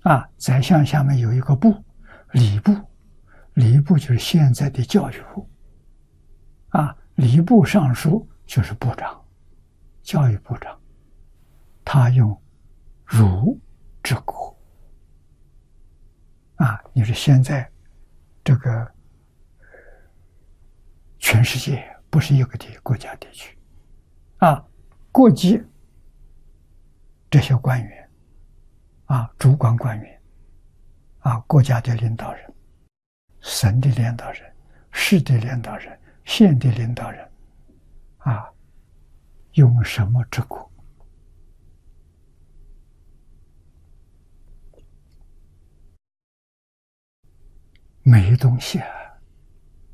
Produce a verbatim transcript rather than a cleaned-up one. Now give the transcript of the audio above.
啊，宰相下面有一个部，礼部，礼部就是现在的教育部。啊，礼部尚书就是部长，教育部长，他用儒治国。啊，你说现在这个全世界不是一个地国家地区，啊，国际这些官员，啊，主管官员，啊，国家的领导人，省的领导人，市的领导人，县的领导人，啊，用什么治国？没东西啊！